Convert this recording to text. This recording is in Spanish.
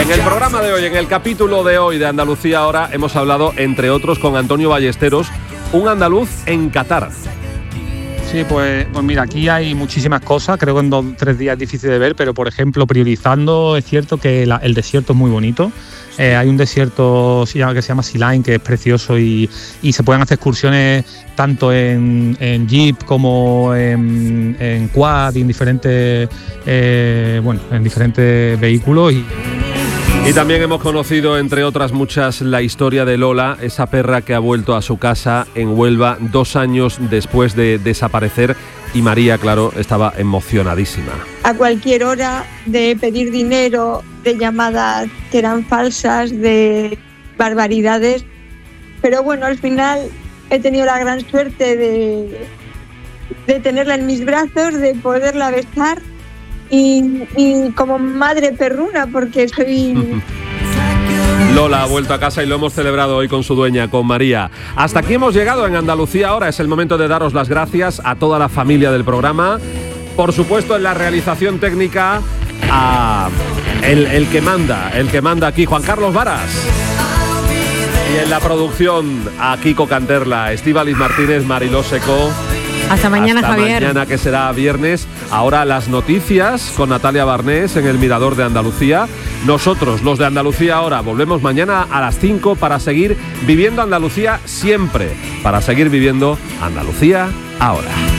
En el programa de hoy, en el capítulo de hoy de Andalucía Ahora, hemos hablado, entre otros, con Antonio Ballesteros, un andaluz en Qatar. Sí, pues mira, aquí hay muchísimas cosas, creo que en 2-3 días es difícil de ver, pero por ejemplo, priorizando, es cierto que el desierto es muy bonito. Hay un desierto que se llama Sea Line, que es precioso y se pueden hacer excursiones tanto en jeep como en quad y en diferentes vehículos. Y también hemos conocido, entre otras muchas, la historia de Lola, esa perra que ha vuelto a su casa en Huelva 2 años después de desaparecer, y María, claro, estaba emocionadísima. A cualquier hora, de pedir dinero, de llamadas que eran falsas, de barbaridades, pero bueno, al final he tenido la gran suerte de tenerla en mis brazos, de poderla besar. Y como madre perruna, porque soy... Lola ha vuelto a casa y lo hemos celebrado hoy con su dueña, con María. Hasta aquí hemos llegado en Andalucía Ahora. Es el momento de daros las gracias a toda la familia del programa. Por supuesto, en la realización técnica, a el que manda aquí, Juan Carlos Varas. Y en la producción, a Kiko Canterla, Estíbaliz Martínez, Mariló Secó. Hasta mañana, Javier. Hasta mañana, que será viernes. Ahora las noticias con Natalia Barnés en el Mirador de Andalucía. Nosotros, los de Andalucía Ahora, volvemos mañana a las 5 para seguir viviendo Andalucía siempre. Para seguir viviendo Andalucía Ahora.